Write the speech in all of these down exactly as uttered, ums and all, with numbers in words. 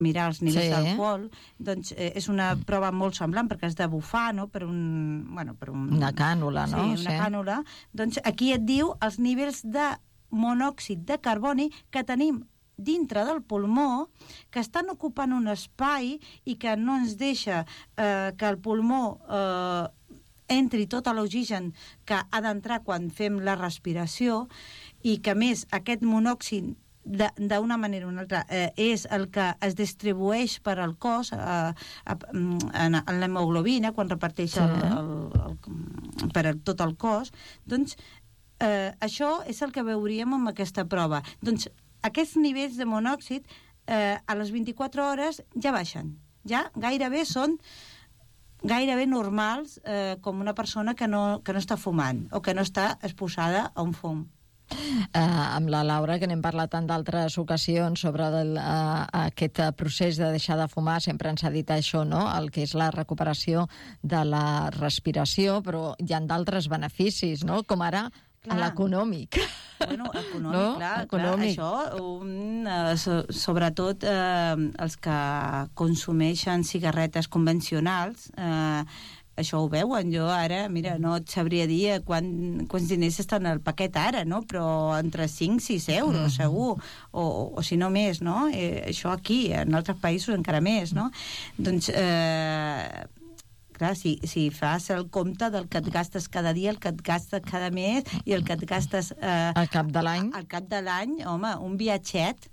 mirar els nivells Sí. d'alcohol, doncs eh, és una prova molt semblant perquè has de bufar, no?, per un... Bueno, per un... Una cànula, no? Sí, una cànula. Doncs aquí et diu els nivells de monòxid de carboni que tenim dintre del pulmó, que estan ocupant un espai i que no ens deixa eh, que el pulmó eh, entri tot l'oxigen que ha d'entrar quan fem la respiració, i que a més aquest monòxid d'una manera o una altra eh, és el que es distribueix per al cos eh, a, en, en l'hemoglobina quan reparteix sí. el, el, el, per a tot el cos. Doncs eh, això és el que veuríem amb aquesta prova. Doncs aquests nivells de monòxid eh, a les vint-i-quatre hores ja baixen, ja gairebé són gairebé normals eh, com una persona que no, que no està fumant o que no està exposada a un fum. Uh, amb la Laura, que n'hem parlat en d'altres ocasions sobre el, uh, aquest procés de deixar de fumar, sempre ens ha dit això, no?, el que és la recuperació de la respiració, però hi ha d'altres beneficis, no?, com ara clar. L'econòmic. Bueno, econòmic, no? clar, econòmic. clar, això, um, uh, so, sobretot uh, els que consumeixen cigarretes convencionals, uh, això ho veuen. Jo ara, mira, no et sabria dir quan, quants diners estan al paquet ara, no? Però entre cinc i sis euros, mm. segur, o, o, o si no més, no? Eh, això aquí, en altres països encara més, no? Doncs, eh, clar, si, si fas el compte del que et gastes cada dia, el que et gastes cada mes i el que et gastes eh, al cap de l'any, al cap de l'any, home, un viatget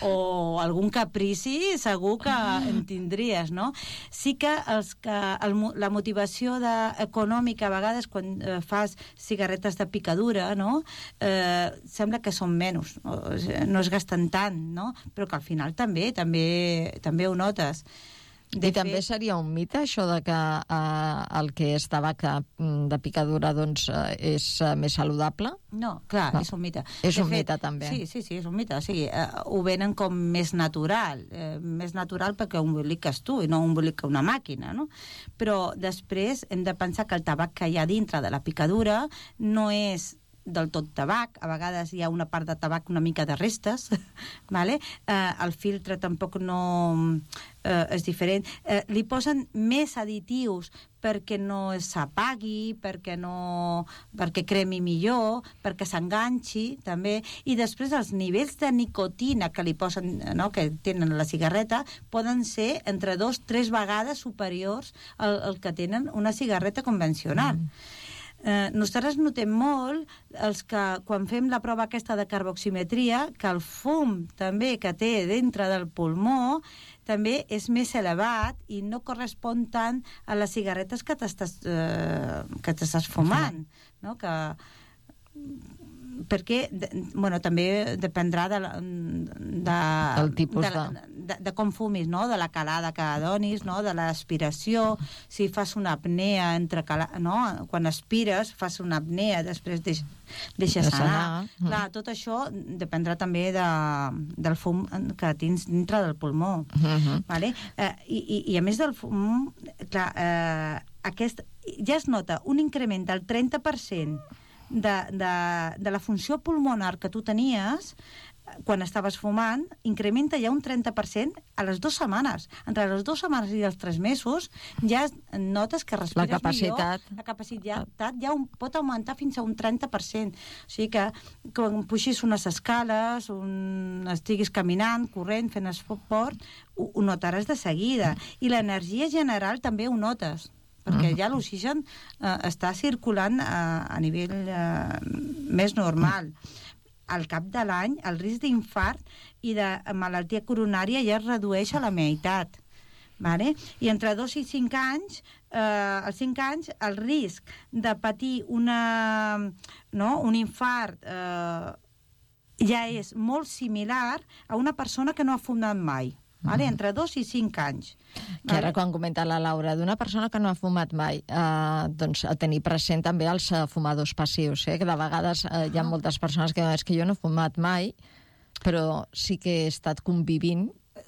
o algun caprici segur que en tindries, no? Sí que, els que el, la motivació de, econòmica a vegades quan eh, fas cigarretes de picadura, no? Eh, sembla que són menys, no? no es gasten tant, no? Però que al final també també, també ho notes. De I fet... també seria un mite això de que eh, el que és tabac de picadura doncs eh, és eh, més saludable? No, clar, no. és un mite. És de un fet, mite també. Sí, sí, sí, és un mite. O sigui, eh, ho venen com més natural, eh, més natural perquè ho emboliques tu i no ho embolica una màquina, no? Però després hem de pensar que el tabac que hi ha dintre de la picadura no és del tot tabac, a vegades hi ha una part de tabac una mica de restes, vale? eh, el filtre tampoc no eh, és diferent, eh, li posen més additius perquè no s'apagui, perquè no perquè cremi millor, perquè s'enganxi també, i després els nivells de nicotina que li posen, no, que tenen la cigarreta, poden ser entre dos, tres vegades superiors al, al que tenen una cigarreta convencional. Mm. Eh, nosaltres notem molt els que quan fem la prova aquesta de carboximetria que el fum també que té dintre del pulmó també és més elevat i no correspon tant a les cigarretes que t'estàs eh, que t'estàs fumant, no? Que perquè, de, bueno, també dependrà de, de, el tipus de, de, de, de com fumis, no? De la calada que donis, no? De l'aspiració, si fas una apnea entre cala, no? Quan aspires fas una apnea, després deix, deixes anar. Mm. Clar, tot això dependrà també de, del fum que tens dintre del pulmó. Mm-hmm. Vale? Eh, i, i, I a més del fum, clar, eh, aquest, ja es nota un increment del trenta per cent De, de, de la funció pulmonar que tu tenies quan estaves fumant, incrementa ja un trenta per cent a les dues setmanes. Entre les dues setmanes i els tres mesos ja notes que respires la capacitat. millor. La capacitat ja un, pot augmentar fins a un trenta per cent. O sigui que quan puixis unes escales, un, estiguis caminant, corrent, fent esport, ho, ho notaràs de seguida. I l'energia general també ho notes, perquè ja l'oxigen eh, està circulant a, a nivell eh, més normal. Al cap de l'any, el risc d'infart i de malaltia coronària ja es redueix a la meitat. Vale? I entre dos i cinc anys, eh, als cinc anys, el risc de patir una, no, un infart eh, ja és molt similar a una persona que no ha fumat mai. Vale? Entre dos i cinc anys. Que ara, quan comenta la Laura, d'una persona que no ha fumat mai, eh, doncs a tenir present també els uh, fumadors passius, eh? Que de vegades eh, hi ha moltes persones que diuen és que jo no he fumat mai, però sí que he estat convivint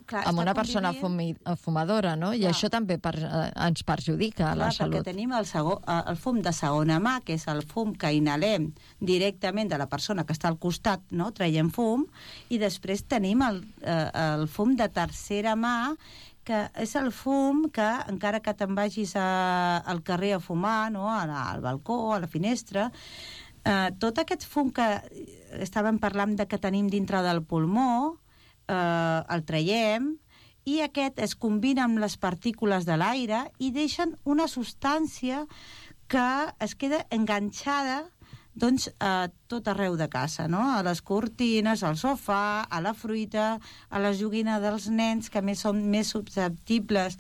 clar, amb una està persona fumi, fumadora, no? I clar. això també per, eh, ens perjudica clar, la salut. Perquè tenim el, segon, el fum de segona mà, que és el fum que inhalem directament de la persona que està al costat, no? Traiem fum, i després tenim el, eh, el fum de tercera mà, que és el fum que, encara que te'n vagis a, al carrer a fumar, no? a la, al balcó, a la finestra, eh, tot aquest fum que estàvem parlant de que tenim dintre del pulmó, eh, el traiem, i aquest es combina amb les partícules de l'aire i deixen una substància que es queda enganxada doncs, a tot arreu de casa, no? A les cortines, al sofà, a la fruita, a la joguina dels nens, que més són més susceptibles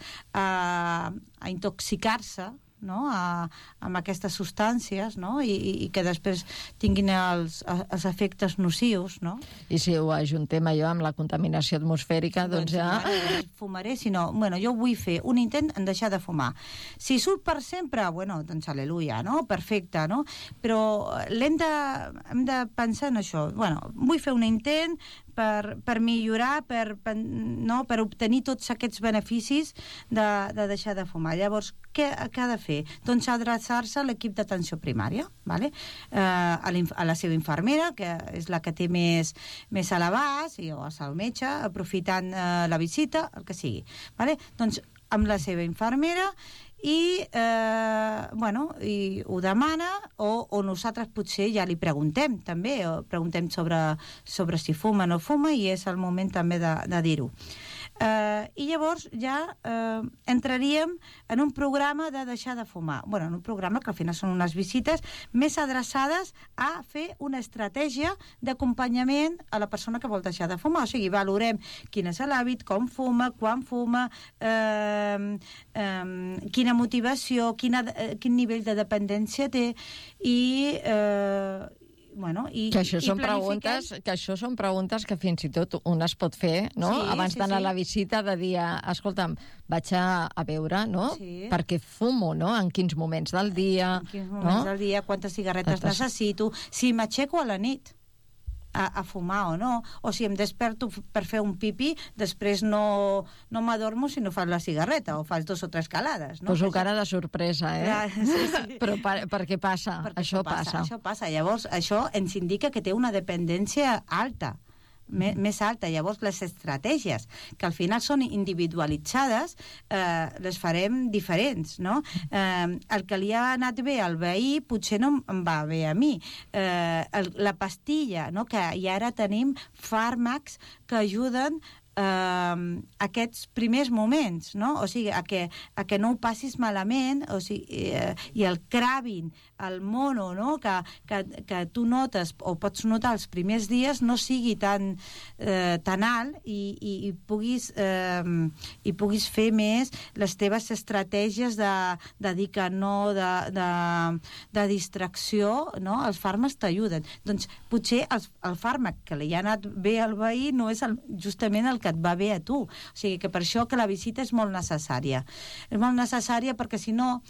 a, a intoxicar-se, no? a, amb aquestes substàncies, no? I, i que després tinguin els, els efectes nocius, no? I si ho ajuntem allò amb la contaminació atmosfèrica, doncs, doncs ja... Mare, fumaré, si no... Bueno, jo vull fer un intent en deixar de fumar. Si surt per sempre, bueno, doncs aleluia, no? Perfecte, no? Però l'hem de, hem de pensar en això. Bueno, vull fer un intent per, per millorar, per, per, no? per obtenir tots aquests beneficis de, de deixar de fumar. Llavors, què, què ha de fer? Doncs adreçar-se a l'equip d'atenció primària, vale? eh, a, a la seva infermera, que és la que té més, més a l'abast, o al metge, aprofitant eh, la visita, el que sigui. Vale? Doncs amb la seva infermera i, eh, bueno, i ho demana, o, o nosaltres potser ja li preguntem també, o preguntem sobre, sobre si fuma o no fuma, i és el moment també de, de dir-ho. Uh, I llavors ja uh, entraríem en un programa de deixar de fumar. Bueno, en un programa que al final són unes visites més adreçades a fer una estratègia d'acompanyament a la persona que vol deixar de fumar. O sigui, valorem quin és l'hàbit, com fuma, quan fuma, eh, eh, quina motivació, quina, eh, quin nivell de dependència té, i... Eh, Bueno, i, que, això i són preguntes, que això són preguntes que fins i tot un es pot fer, no? Sí, abans sí, d'anar sí. a la visita, de dir, escolta'm, vaig a, a veure, no? Sí. Perquè fumo, no? En quins moments del dia... En quins moments no? del dia, quantes cigarretes Tantes... necessito, si m'aixeco a la nit a, a fumar o no, o si em desperto per fer un pipí, després no, no m'adormo si no fas la cigarreta, o fas dos o tres calades. No? Poso cara de sorpresa, eh? Ja, sí, sí. Però per, per què passa? Perquè això passa. passa. Això passa. Llavors, això ens indica que té una dependència alta, més alta. Llavors, les estratègies, que al final són individualitzades, eh, les farem diferents, no? Eh, el que li ha anat bé al veí potser no em va bé a mi. Eh, el, la pastilla, no? Que i ara tenim fàrmacs que ajuden eh, aquests primers moments, no? O sigui, a que, a que no ho passis malament, o sigui, eh, i el Cravin, el mono, no? Que, que, que tu notes, o pots notar els primers dies, no sigui tan, eh, tan alt, i, i, i, puguis, eh, i puguis fer més les teves estratègies de, de dir que no, de, de, de distracció, no? Els fàrmacs t'ajuden. Doncs potser el, el fàrmac que li ha anat bé al veí no és el, justament el que et va bé a tu. O sigui que per això que la visita és molt necessària. És molt necessària perquè si no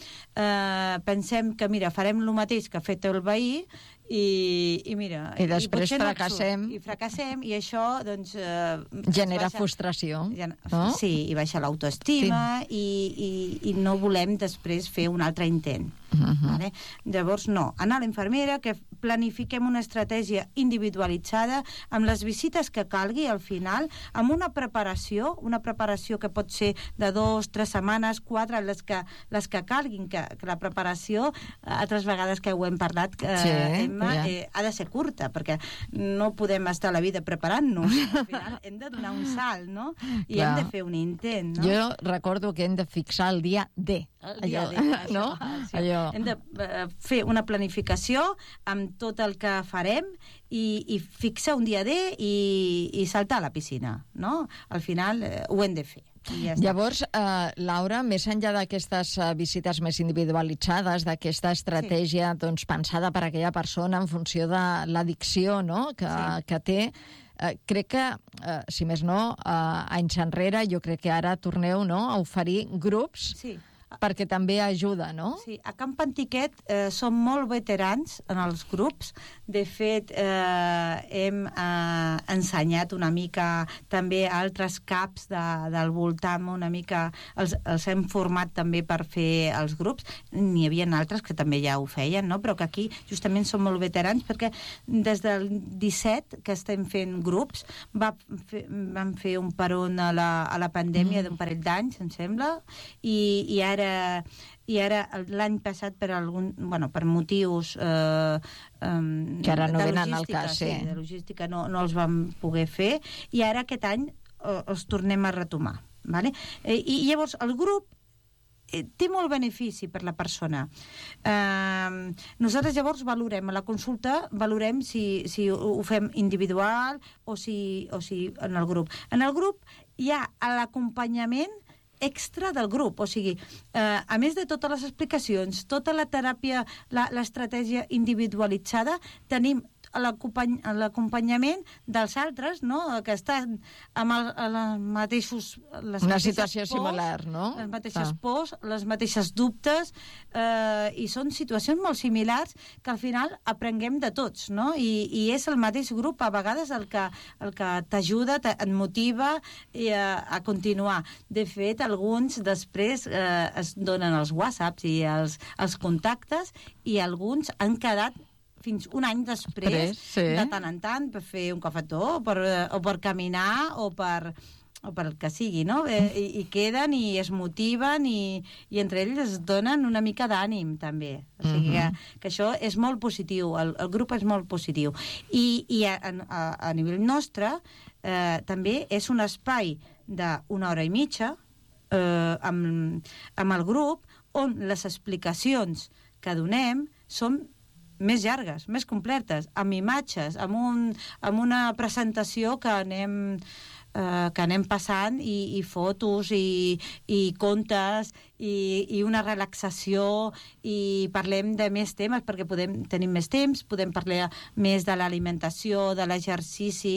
eh, pensem que, mira, farem el mateix que ha fet el veí i, i mira... I després i fracassem. No I fracassem, i això, doncs... Eh, genera baixa, frustració, gen no? Sí, i baixa l'autoestima, sí. i, i, i no volem després fer un altre intent. Uh -huh. Vale? Llavors, no. Anar a l'infermera, que planifiquem una estratègia individualitzada amb les visites que calgui al final, amb una preparació, una preparació que pot ser de dos, tres setmanes, quatre, les que, les que calguin, que, que la preparació, altres vegades que ho hem parlat, que, sí, Emma, ja. eh, ha de ser curta, perquè no podem estar la vida preparant-nos. Al final hem de donar un salt, no? I Clar. hem de fer un intent, no? Jo recordo que hem de fixar el dia D. El dia allò, D, això, no? Això. Allò. Hem de uh, fer una planificació amb tot el que farem i, i fixar un dia D i, i saltar a la piscina, no? Al final uh, ho hem de fer. Ja Llavors, eh, Laura, més enllà d'aquestes uh, visites més individualitzades, d'aquesta estratègia sí. doncs, pensada per a aquella persona en funció de l'addicció, no? que, sí. que té, eh, crec que, eh, si més no, eh, anys enrere, jo crec que ara torneu, no?, a oferir grups sí. perquè també ajuda, no? Sí, a Camp Antiquet eh, som molt veterans en els grups. De fet, eh, hem eh, ensenyat una mica també a altres caps de, del voltant, una mica els, els hem format també per fer els grups. N'hi havia altres que també ja ho feien, no? Però que aquí justament som molt veterans perquè des del disset que estem fent grups, va fer, vam fer un peron a la, a la pandèmia mm. d'un parell d'anys, em sembla, i, i ara i ara l'any passat per algun, bueno, per motius eh, um, que ara no venen al cas, sí, de logística no, no els vam poder fer, i ara aquest any eh, els tornem a retomar, vale? Eh, i llavors el grup eh, té molt benefici per la persona. Eh, nosaltres llavors valorem a la consulta, valorem si, si ho fem individual o si, o si en el grup. En el grup hi ha l'acompanyament extra del grup, o sigui, eh, a més de totes les explicacions, tota la teràpia, l'estratègia individualitzada, tenim l'acompanyament dels altres, no?, que estan amb el, els mateixos... Les Una situació pors, similar, no? Les mateixes ah. pors, les mateixes dubtes, eh, i són situacions molt similars que al final aprenguem de tots, no? I, i és el mateix grup, a vegades, el que, el que t'ajuda, et motiva i, a, a continuar. De fet, alguns després eh, es donen els whatsapps i els, els contactes, i alguns han quedat fins un any després, després sí. de tant en tant, per fer un cafetó, o per, o per caminar, o per, o per el que sigui, no? I, i queden i es motiven i, i entre ells es donen una mica d'ànim, també. O sigui que, que això és molt positiu, el, el grup és molt positiu. I, i a, a, a nivell nostre, eh, també és un espai d'una hora i mitja eh, amb, amb el grup, on les explicacions que donem són més llargues, més completes, amb imatges, amb, un, amb una presentació que anem, eh, que anem passant, i, i fotos, i, i contes, i, i una relaxació, i parlem de més temes, perquè podem tenir més temps, podem parlar més de l'alimentació, de l'exercici...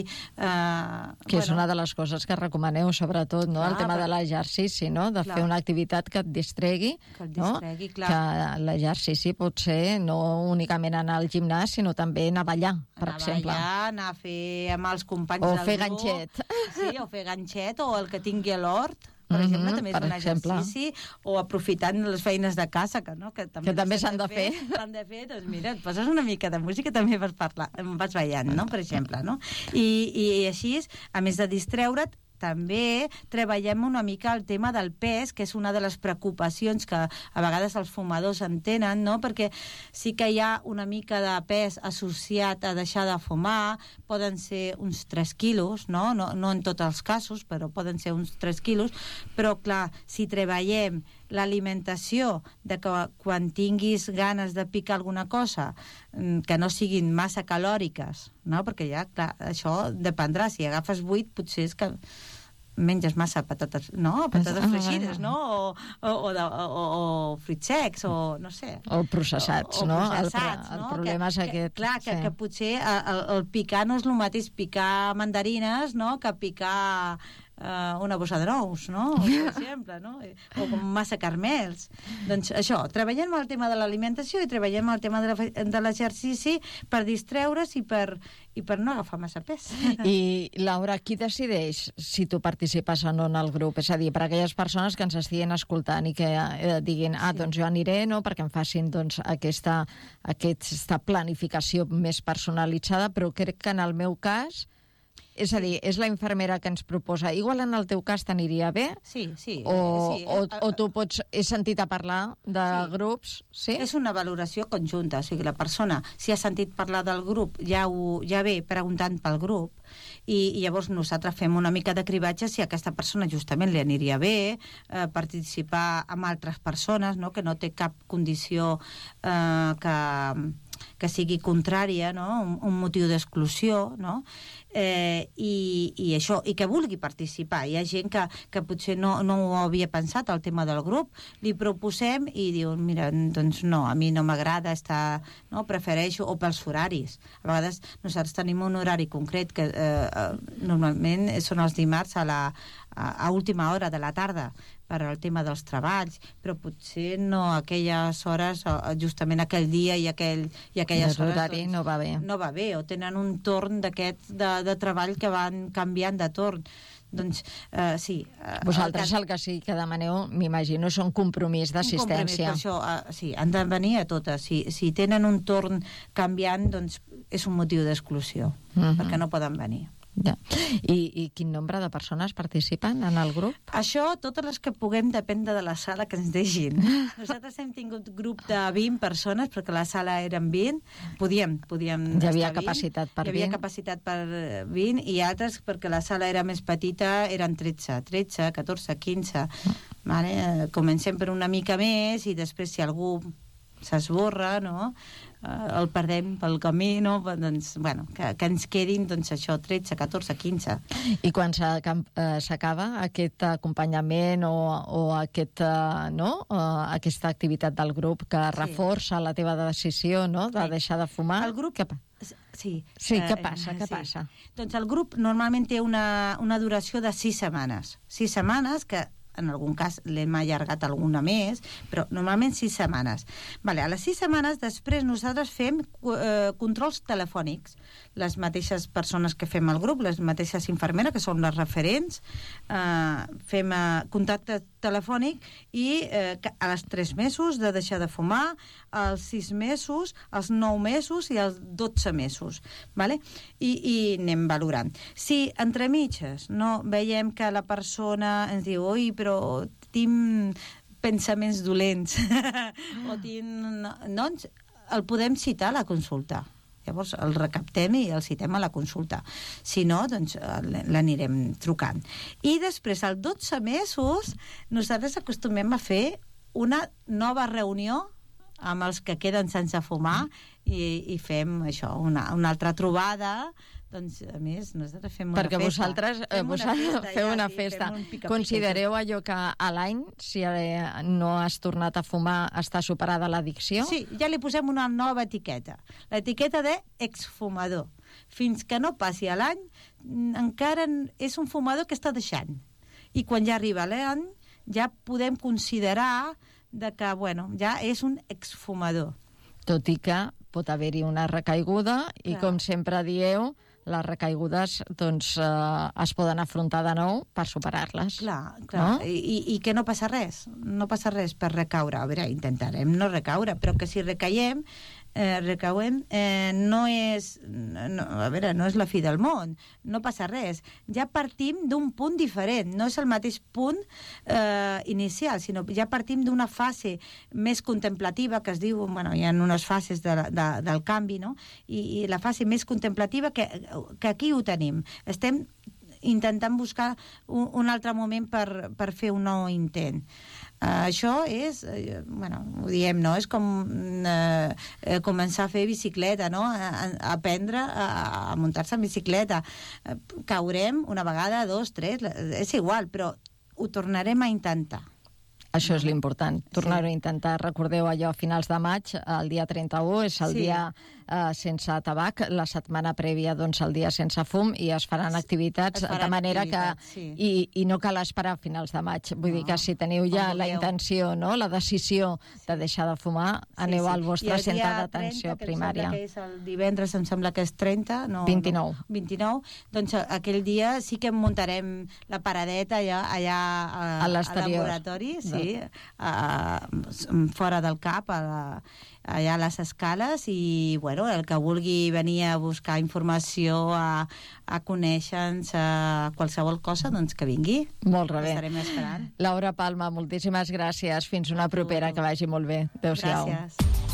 Eh, que bueno. És una de les coses que recomaneu, sobretot, no? Clar, el tema per... de l'exercici, no? De clar. Fer una activitat que et distregui, que et distregui, no? Clar. Que l'exercici pot ser no únicament anar al gimnàs, sinó també anar a ballar, per anar exemple. Anar a ballar, anar a fer amb els companys o del fer grup. ganxet. Sí, o fer ganxet, o el que tingui a l'hort, per mm-hmm, exemple, també és un exemple. Exercici, o aprofitant les feines de casa, que, no? que també, que també s'han de fer. S'han de fer, doncs mira, et poses una mica de música, també vas, parlar, vas ballant, no? Per exemple, no? I, i així, a més de distreure't, també treballem una mica el tema del pes, que és una de les preocupacions que a vegades els fumadors en tenen, no? Perquè sí que hi ha una mica de pes associat a deixar de fumar, poden ser uns tres quilos, no? No, no en tots els casos, però poden ser uns tres quilos, però clar, si treballem l'alimentació, de que quan tinguis ganes de picar alguna cosa, que no siguin massa calòriques, no? Perquè ja, clar, això dependrà. Si agafes vuit, potser és que menges massa patates, no? Patates fregides, no? O, o, o, de, o, o fruits secs, o no sé. O processats, o, o no? Processats, el, no? El problema que, és aquest. Que, clar, que, sí. que potser el, el picar no és el mateix picar mandarines, no?, que picar Uh, una bossa de nous, no? Per exemple, no? O com massa carmels. Doncs això, treballem el tema de l'alimentació i treballem el tema de l'exercici per distreure's i per, i per no agafar massa pes. I, Laura, qui decideix si tu participes o no en el grup? És a dir, per aquelles persones que ens estiguin escoltant i que eh, diguin, ah, sí. doncs jo aniré, no?, perquè em facin doncs, aquesta, aquesta planificació més personalitzada, però crec que en el meu cas... És a dir, és la infermera que ens proposa. Igual en el teu cas t'aniria bé? Sí, sí. O, sí. o, o tu pots... He sentit a parlar de sí. grups, sí? És una valoració conjunta. O sigui, la persona, si ha sentit parlar del grup, ja, ho, ja ve preguntant pel grup, i, i llavors nosaltres fem una mica de cribatge si a aquesta persona justament li aniria bé eh, participar amb altres persones, no?, que no té cap condició eh, que, que sigui contrària, no?, un, un motiu d'exclusió, no?, Eh, i, i això, i que vulgui participar. Hi ha gent que, que potser no, no ho havia pensat, el tema del grup, li proposem i diu, mira, doncs no, a mi no m'agrada estar, no, prefereixo, o pels horaris. A vegades nosaltres tenim un horari concret que eh, normalment són els dimarts a la, a, a última hora de la tarda per al tema dels treballs, però potser no aquelles hores, justament aquell dia i, aquell, i aquelles hores doncs, no va bé. No va bé, o tenen un torn d'aquest de, de treball que van canviant de torn. Doncs, uh, sí. Uh, Vosaltres el que, el que sí que demaneu, m'imagino, és un compromís d'assistència. Per això, uh, sí, han de venir a totes. Si, si tenen un torn canviant, doncs és un motiu d'exclusió, uh-huh. perquè no poden venir. Ja. I, I quin nombre de persones participen en el grup? Això, totes les que puguem, depèn de la sala que ens deixin. Nosaltres hem tingut grup de vint persones, perquè la sala eren vint. Podíem, podíem Hi havia estar capacitat vint. per Hi havia vint. capacitat per vint, i altres, perquè la sala era més petita, eren tretze, tretze, catorze, quinze. Vale? Comencem per una mica més, i després, si algú s'esborra, no?, Uh, el perdem pel camí, no? Doncs, bueno, que, que ens quedin, doncs, això, tretze, catorze, quinze. I quan s'acaba aquest acompanyament o, o aquest, uh, no? uh, aquesta activitat del grup que sí. reforça la teva decisió, no?, de sí. deixar de fumar, el grup... què passa? Sí. Sí, què passa? Què sí. passa? Doncs el grup normalment té una, una duració de sis setmanes. Sis setmanes que en algun cas l'hem allargat alguna més, però normalment sis setmanes. Vale, a les sis setmanes després nosaltres fem eh, controls telefònics. Les mateixes persones que fem el grup, les mateixes infermeres, que són les referents, eh, fem eh, contacte telefònic i eh, a les tres mesos de deixar de fumar, als sis mesos, als nou mesos i als dotze mesos. Vale? I, i anem valorant. Si entre mitges no veiem que la persona ens diu oi, però tinc pensaments dolents o tinc... doncs el podem citar a la consulta. Llavors el recaptem i el citem a la consulta. Si no, doncs l'anirem trucant. I després, als dotze mesos, nosaltres acostumem a fer una nova reunió amb els que queden sense fumar i, i fem això, una, una altra trobada. Doncs, a més, nosaltres fem una Perquè festa. vosaltres fem vos una festa, feu ja, una sí, festa. un pica-pica. Considereu allò que a l'any, si no has tornat a fumar, està superada l'addicció? Sí, ja li posem una nova etiqueta. L'etiqueta d'exfumador. Fins que no passi a l'any, encara és un fumador que està deixant. I quan ja arriba l'any, ja podem considerar de que, bueno, ja és un exfumador. Tot i que pot haver-hi una recaiguda i, com sempre dieu, les recaigudes doncs, eh, es poden afrontar de nou per superar-les. Clar, clar. No? I, I que no passa res. No passa res per recaure. A veure, intentarem no recaure, però que si recaiem, eh, recauem, eh, no és... No, a veure, no és la fi del món. No passa res. Ja partim d'un punt diferent. No és el mateix punt eh, inicial, sinó ja partim d'una fase més contemplativa, que es diu... Bueno, hi ha unes fases de, de, del canvi, no? I, i la fase més contemplativa que que aquí ho tenim. Estem intentant buscar un, un altre moment per, per fer un nou intent. Uh, això és, uh, bueno, ho diem, no? És com uh, uh, començar a fer bicicleta, no? A, a aprendre a, a muntar-se en bicicleta. Uh, caurem una vegada, dos, tres, és igual, però ho tornarem a intentar. Això és l'important, tornar-ho sí. a intentar. Recordeu allò, a finals de maig, el dia trenta-u, és el sí. dia eh, sense tabac, la setmana prèvia, doncs, el dia sense fum, i es faran activitats, es faran de manera que... Sí. I, I no cal esperar a finals de maig. Vull no. dir que si teniu ja la intenció, no?, la decisió de deixar de fumar, sí, aneu sí. al vostre centre d'atenció primària. Que és el divendres, em sembla que és trenta, no, vint-i-nou. No, vint-i-nou, doncs aquell dia sí que muntarem la paradeta allà, allà a, a l'exterior. Al laboratori, sí. Sí, a, fora del cap, a la, allà a les escales, i bueno, el que vulgui venir a buscar informació, a, a conèixer-nos, a qualsevol cosa, doncs que vingui. Molt bé. Estarem esperant. Laura Palma, moltíssimes gràcies. Fins una propera, que vagi molt bé. Adéu-siau. Gràcies.